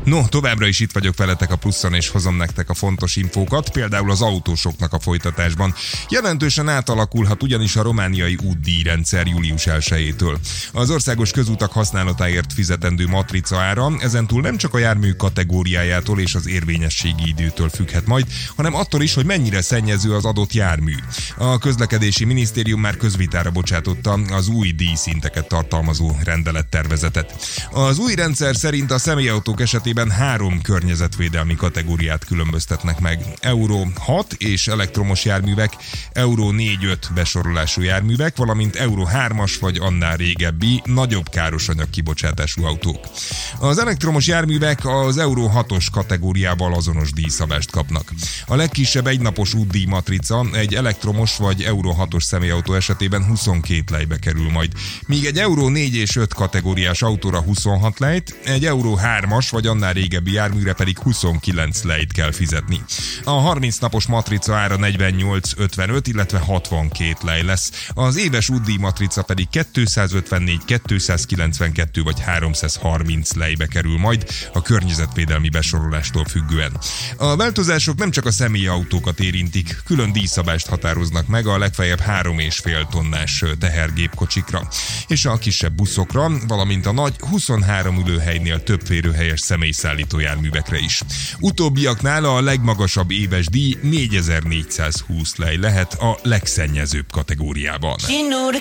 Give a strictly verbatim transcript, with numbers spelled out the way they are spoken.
No, továbbra is itt vagyok veletek a Pluszon, és hozom nektek a fontos infókat, például az autósoknak a folytatásban. Jelentősen átalakulhat ugyanis a romániai útdíjrendszer július elsejétől. Az országos közútak használatáért fizetendő matrica ára ezentúl nem csak a jármű kategóriájától és az érvényességi időtől függhet majd, hanem attól is, hogy mennyire szennyező az adott jármű. A közlekedési minisztérium már közvitára bocsátotta az új díjszinteket tartalmazó rendelettervezetet. Az új rendszer szerint a személyautók esetében három környezetvédelmi kategóriát különböztetnek meg. Euró hat és elektromos járművek, Euró négy-öt besorolású járművek, valamint Euró hármas vagy annál régebbi, nagyobb károsanyag kibocsátású autók. Az elektromos járművek az Euró hatos kategóriával azonos díjszabást kapnak. A legkisebb egynapos útdíj matrica egy elektromos vagy Euró hatos személyautó esetében huszonkét lejbe kerül majd, míg egy Euró négy és öt kategóriás autóra huszonhat lejt, egy Euró hármas vagy annál régebbi járműre pedig huszonkilenc lejt kell fizetni. A harminc napos matrica ára negyvennyolc ötvenöt, illetve hatvankét lej lesz. Az éves útdíj matrica pedig kétszázötvennégy, kétszázkilencvenkettő vagy háromszázharminc lejbe kerül majd a környezetvédelmi besorolástól függően. A változások nem csak a személyautókat érintik, külön díjszabást határoznak meg a legfeljebb három és fél tonnás tehergépkocsikra, és a kisebb buszokra, valamint a nagy huszonhárom ülőhelynél több férőhelyes személyszállító járművekre is. Utóbbiaknál a legmagasabb éves díj négyezer-négyszázhúsz lej lehet a legszennyezőbb kategóriában.